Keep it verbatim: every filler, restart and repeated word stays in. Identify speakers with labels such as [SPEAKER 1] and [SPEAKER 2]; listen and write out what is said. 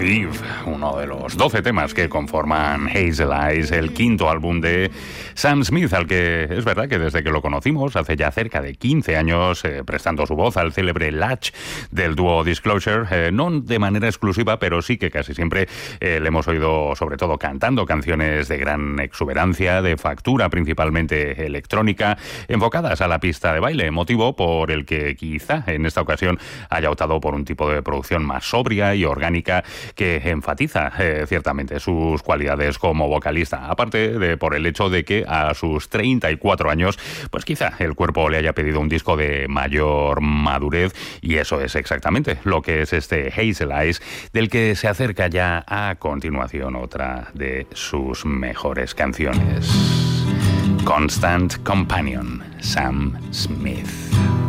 [SPEAKER 1] Thief, uno de los doce temas que conforman Hazel Eyes, el quinto álbum de Sam Smith, al que es verdad que desde que lo conocimos hace ya cerca de quince años, eh, prestando su voz al célebre Latch del dúo Disclosure, eh, no de manera exclusiva, pero sí que casi siempre eh, le hemos oído sobre todo cantando canciones de gran exuberancia, de factura principalmente electrónica, enfocadas a la pista de baile, motivo por el que quizá en esta ocasión haya optado por un tipo de producción más sobria y orgánica que enfatiza eh, ciertamente sus cualidades como vocalista, aparte de por el hecho de que a sus treinta y cuatro años, pues quizá el cuerpo le haya pedido un disco de mayor madurez, y eso es exactamente lo que es este Hazel Eyes, del que se acerca ya a continuación otra de sus mejores canciones, Constant Companion, Sam Smith.